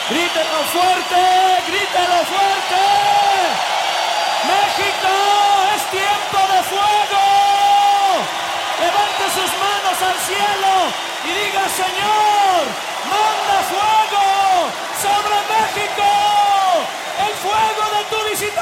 Grítelo fuerte, grítelo fuerte. México, es tiempo de fuego. Levante sus manos al cielo y diga: Señor, manda.